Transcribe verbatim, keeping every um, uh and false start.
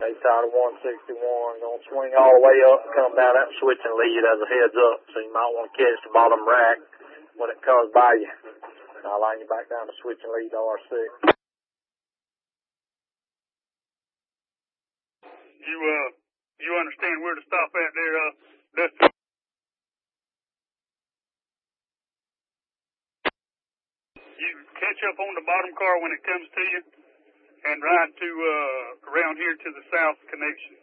They tied a one sixty-one. Gonna swing all the way up and come down that switching lead as a heads up. So you might want to catch the bottom rack when it comes by you. I'll line you back down to switching lead R six. You, uh, you understand where to stop at there, uh, Dusty? You catch up on the bottom car when it comes to you and ride to, uh, around here to the south connection.